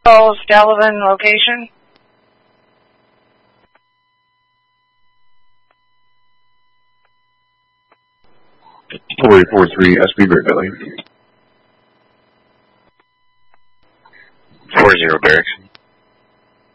Charles Gallivan location. 443 SB Great Valley. 40 Barracks.